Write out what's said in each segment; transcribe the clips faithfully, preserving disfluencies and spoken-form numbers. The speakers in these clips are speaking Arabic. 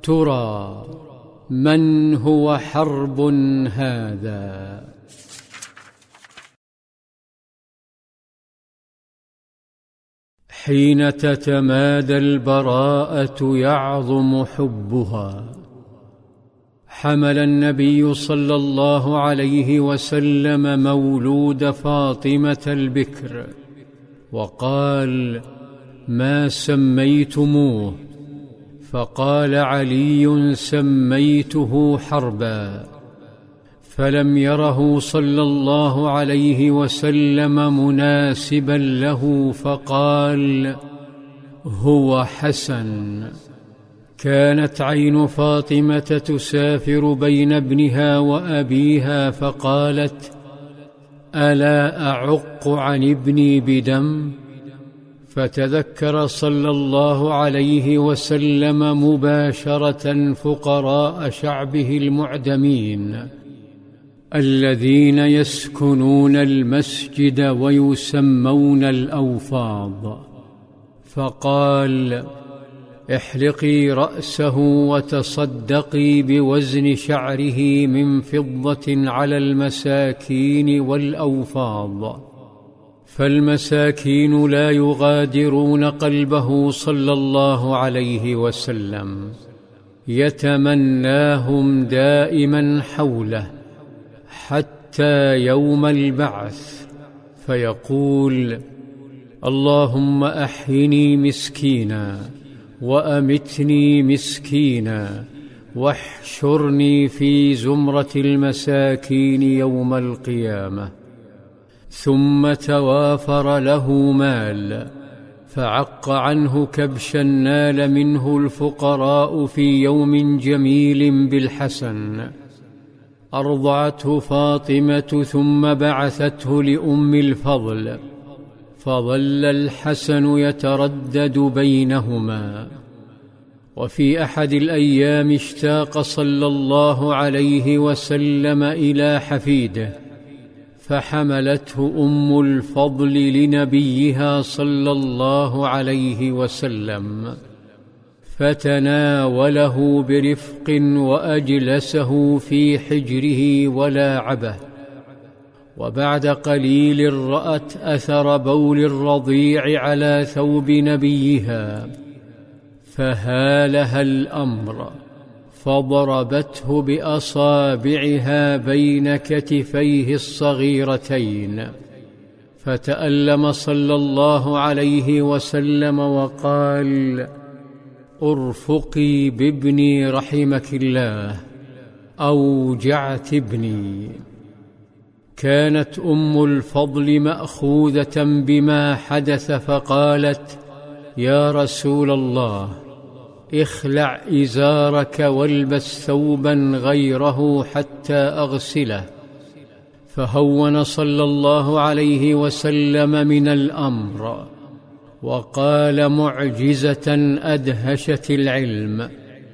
ترى من هو حرب هذا؟ حين تتمادى البراءة يعظم حبها. حمل النبي صلى الله عليه وسلم مولود فاطمة البكر وقال: ما سميتموه؟ فقال علي: سميته حربا. فلم يره صلى الله عليه وسلم مناسبا له فقال: هو حسن. كانت عين فاطمة تسافر بين ابنها وأبيها فقالت: ألا أعق عن ابني بدم؟ فتذكر صلى الله عليه وسلم مباشرة فقراء شعبه المعدمين الذين يسكنون المسجد ويسمون الأوفاض، فقال: احلقي رأسه وتصدقي بوزن شعره من فضة على المساكين والأوفاض. فالمساكين لا يغادرون قلبه صلى الله عليه وسلم، يتمناهم دائما حوله حتى يوم البعث، فيقول: اللهم أحيني مسكينا وأمتني مسكينا واحشرني في زمرة المساكين يوم القيامة. ثم توافر له مال فعق عنه كبشا نال منه الفقراء في يوم جميل بالحسن. أرضعته فاطمة ثم بعثته لأم الفضل، فظل الحسن يتردد بينهما. وفي أحد الأيام اشتاق صلى الله عليه وسلم إلى حفيده، فحملته أم الفضل لنبيها صلى الله عليه وسلم، فتناوله برفق وأجلسه في حجره ولاعبه. وبعد قليل رأت أثر بول الرضيع على ثوب نبيها، فهالها الأمر، فضربته بأصابعها بين كتفيه الصغيرتين، فتألم صلى الله عليه وسلم وقال: ارفقي بابني رحمك الله، أوجعت ابني. كانت أم الفضل مأخوذة بما حدث فقالت: يا رسول الله، اخلع إزارك والبس ثوبا غيره حتى أغسله. فهون صلى الله عليه وسلم من الأمر وقال معجزة أدهشت العلم: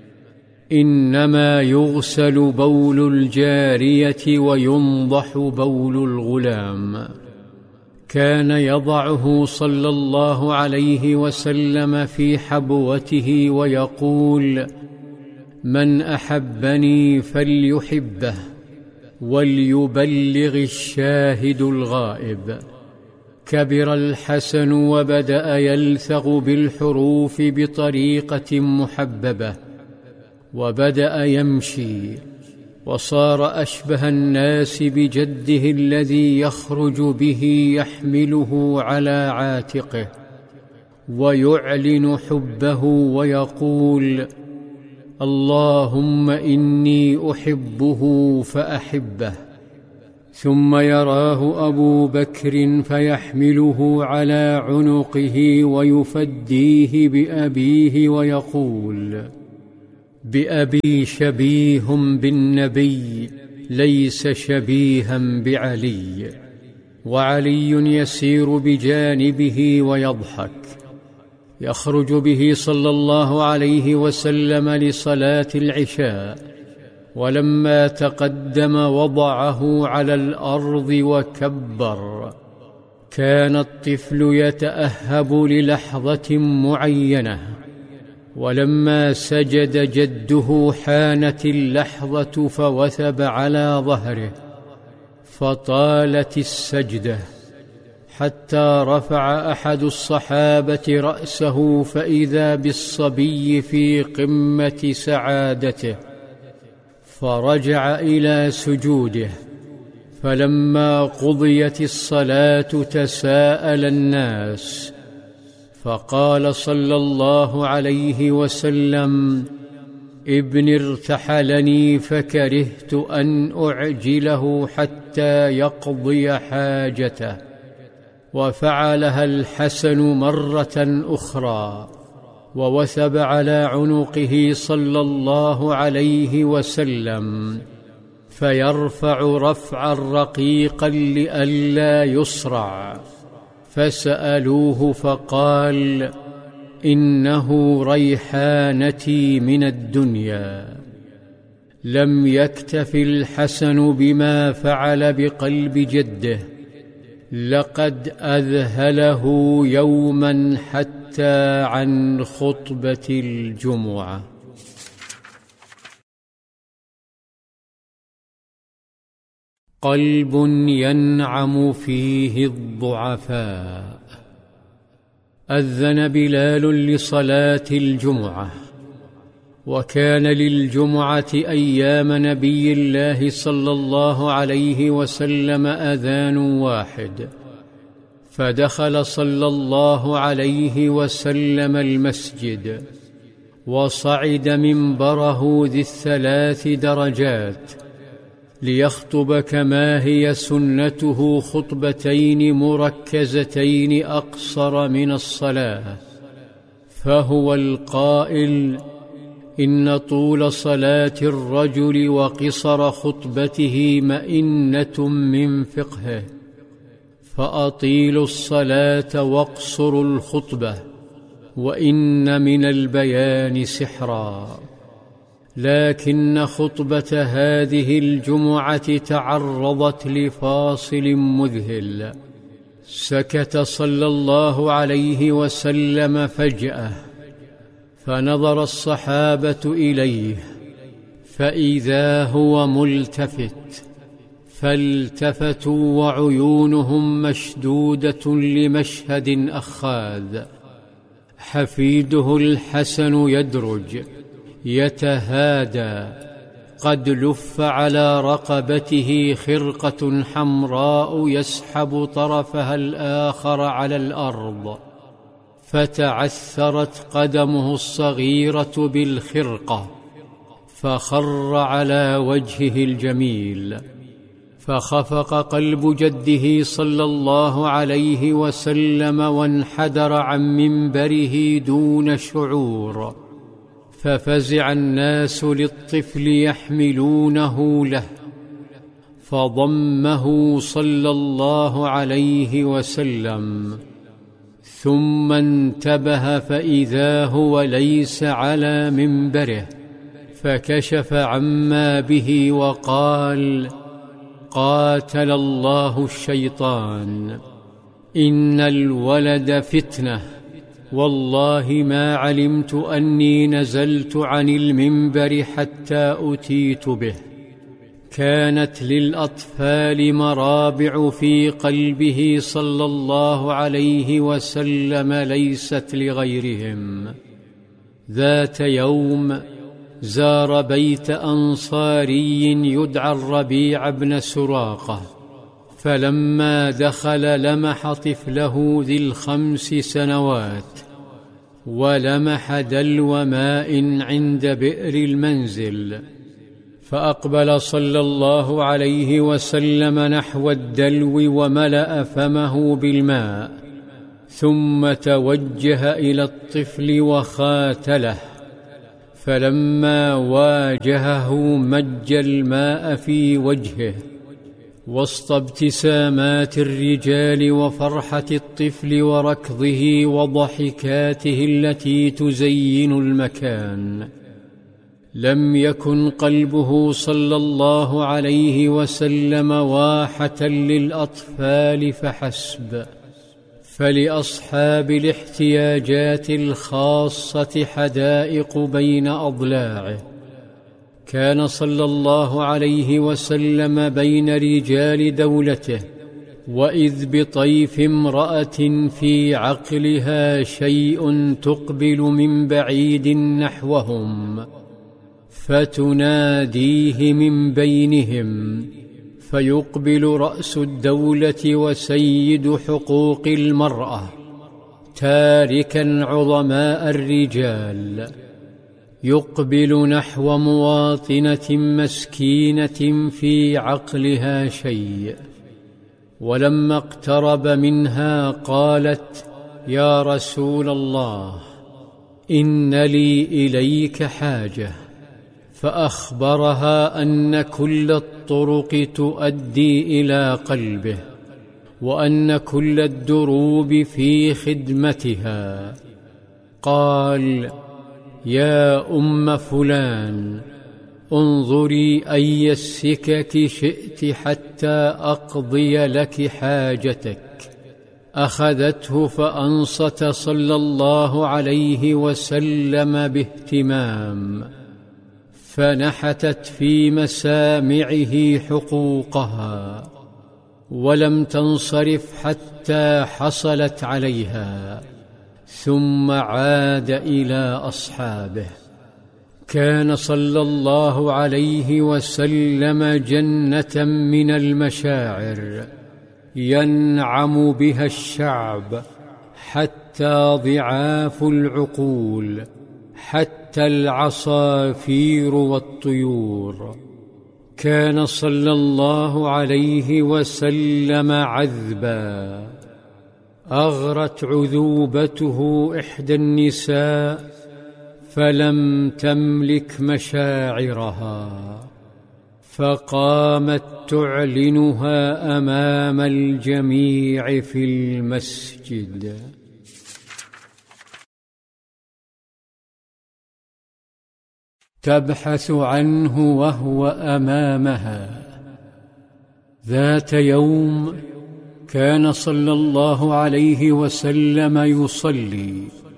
إنما يغسل بول الجارية وينضح بول الغلام. كان يضعه صلى الله عليه وسلم في حبوته ويقول: من أحبني فليحبه وليبلغ الشاهد الغائب. كبر الحسن وبدأ يلثغ بالحروف بطريقة محببة، وبدأ يمشي، وصار أشبه الناس بجده الذي يخرج به يحمله على عاتقه، ويعلن حبه ويقول: اللهم إني أحبه فأحبه. ثم يراه أبو بكر فيحمله على عنقه ويفديه بأبيه ويقول: بأبي شبيه بالنبي ليس شبيها بعلي. وعلي يسير بجانبه ويضحك. يخرج به صلى الله عليه وسلم لصلاة العشاء، ولما تقدم وضعه على الأرض وكبر. كان الطفل يتأهب للحظة معينة، ولما سجد جده حانت اللحظة فوثب على ظهره، فطالت السجدة حتى رفع أحد الصحابة رأسه فإذا بالصبي في قمة سعادته، فرجع إلى سجوده. فلما قضيت الصلاة تساءل الناس، فقال صلى الله عليه وسلم: ابني ارتحلني فكرهت أن أعجله حتى يقضي حاجته. وفعلها الحسن مرة أخرى، ووثب على عنقه صلى الله عليه وسلم، فيرفع رفعا رقيقا لئلا يصرع. فسألوه فقال: إنه ريحانتي من الدنيا. لم يكتف الحسن بما فعل بقلب جده، لقد أذهله يوما حتى عن خطبة الجمعة. قلب ينعم فيه الضعفاء. أذن بلال لصلاة الجمعة، وكان للجمعة أيام نبي الله صلى الله عليه وسلم أذان واحد، فدخل صلى الله عليه وسلم المسجد، وصعد منبره ذي الثلاث درجات ليخطب كما هي سنته خطبتين مركزتين أقصر من الصلاة. فهو القائل: إن طول صلاة الرجل وقصر خطبته مئنة من فقهه، فأطيلوا الصلاة واقصروا الخطبة، وإن من البيان سحرا. لكن خطبة هذه الجمعة تعرضت لفاصل مذهل. سكت صلى الله عليه وسلم فجأة، فنظر الصحابة إليه فإذا هو ملتفت، فالتفتوا وعيونهم مشدودة لمشهد أخاذ. حفيده الحسن يدرج يتهادى، قد لف على رقبته خرقة حمراء يسحب طرفها الآخر على الأرض، فتعثرت قدمه الصغيرة بالخرقة، فخر على وجهه الجميل. فخفق قلب جده صلى الله عليه وسلم وانحدر عن منبره دون شعور، ففزع الناس للطفل يحملونه له، فضمه صلى الله عليه وسلم، ثم انتبه فإذا هو ليس على منبره، فكشف عما به وقال: قاتل الله الشيطان، إن الولد فتنة، والله ما علمت أني نزلت عن المنبر حتى أتيت به. كانت للأطفال مرابع في قلبه صلى الله عليه وسلم ليست لغيرهم. ذات يوم زار بيت أنصاري يدعى الربيع بن سراقة، فلما دخل لمح طفله ذي الخمس سنوات، ولمح دلو ماء عند بئر المنزل، فأقبل صلى الله عليه وسلم نحو الدلو وملأ فمه بالماء، ثم توجه إلى الطفل وخاتله، فلما واجهه مج الماء في وجهه وسط ابتسامات الرجال وفرحة الطفل وركضه وضحكاته التي تزين المكان. لم يكن قلبه صلى الله عليه وسلم واحة للأطفال فحسب، فلأصحاب الاحتياجات الخاصة حدائق بين أضلاعه. كان صلى الله عليه وسلم بين رجال دولته، وإذ بطيف امرأة في عقلها شيء تقبل من بعيد نحوهم، فتناديه من بينهم، فيقبل رأس الدولة وسيد حقوق المرأة تاركا عظماء الرجال، يقبل نحو مواطنة مسكينة في عقلها شيء، ولما اقترب منها قالت: يا رسول الله، إن لي إليك حاجة. فأخبرها أن كل الطرق تؤدي إلى قلبه، وأن كل الدروب في خدمتها. قال: يا أم فلان، انظري أي السكك شئت حتى أقضي لك حاجتك. أخذته فأنصت صلى الله عليه وسلم باهتمام، فنحتت في مسامعه حقوقها، ولم تنصرف حتى حصلت عليها، ثم عاد إلى أصحابه. كان صلى الله عليه وسلم جنة من المشاعر ينعم بها الشعب، حتى ضعاف العقول، حتى العصافير والطيور. كان صلى الله عليه وسلم عذبا، أغرت عذوبته إحدى النساء فلم تملك مشاعرها، فقامت تعلنها أمام الجميع في المسجد. تبحث عنه وهو أمامها. ذات يوم كان صلى الله عليه وسلم يصلي،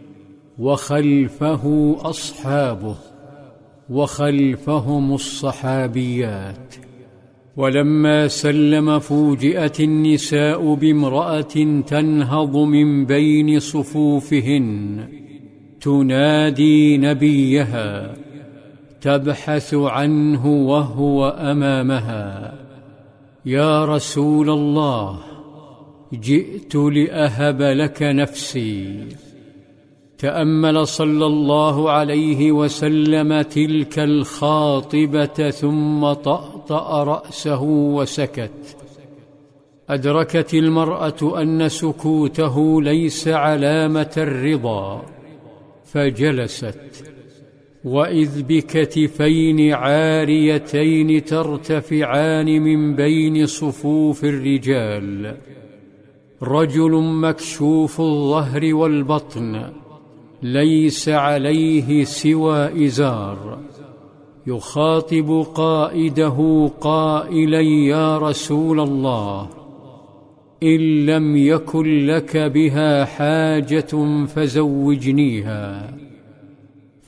وخلفه أصحابه، وخلفهم الصحابيات. ولما سلم فوجئت النساء بامرأة تنهض من بين صفوفهن تنادي نبيها، تبحث عنه وهو أمامها: يا رسول الله، جئت لأهب لك نفسي. تأمل صلى الله عليه وسلم تلك الخاطبة ثم طأطأ رأسه وسكت. أدركت المرأة أن سكوته ليس علامة الرضا، فجلست، وإذ بكتفين عاريتين ترتفعان من بين صفوف الرجال، رجل مكشوف الظهر والبطن ليس عليه سوى إزار، يخاطب قائده قائلا: يا رسول الله، إن لم يكن لك بها حاجة فزوجنيها.